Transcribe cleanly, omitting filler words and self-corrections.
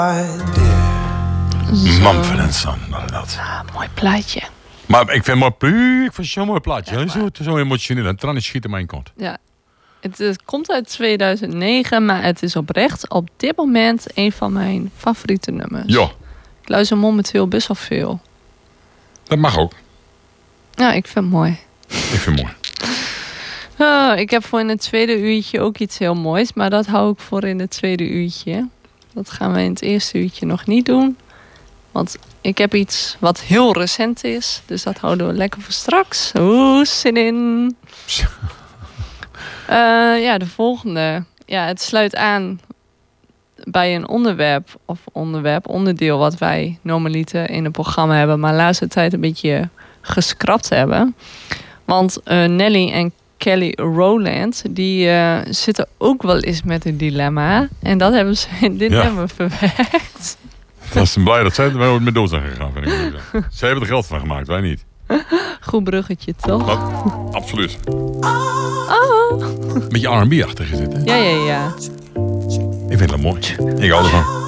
Mumford & Son, inderdaad. Mooi plaatje. Maar ik vind het zo'n mooi plaatje. Ja, zo emotioneel. En tranen schieten mijn kant. Ja. Het komt uit 2009, maar het is oprecht op dit moment een van mijn favoriete nummers. Ja. Ik luister momenteel best wel veel. Dat mag ook. Ja, ik vind het mooi. Ik vind het mooi. Oh, ik heb voor in het tweede uurtje ook iets heel moois, maar dat hou ik voor in het tweede uurtje. Dat gaan we in het eerste uurtje nog niet doen. Want ik heb iets wat heel recent is, dus dat houden we lekker voor straks. Oeh, zin in. De volgende. Ja, het sluit aan bij een onderdeel wat wij normaliter in het programma hebben, maar de laatste tijd een beetje geschrapt hebben. Want Nelly en Kelly Rowland, die zitten ook wel eens met een dilemma. En dat hebben ze in dit nummer verwerkt. Dat is blij dat zij er wel met dood zijn gegaan, vind ik. Zij hebben er geld van gemaakt, wij niet. Goed bruggetje, toch? Absoluut. Beetje R&B-achtig is dit, hè? Ja. Ik vind dat mooi. Ik hou ervan.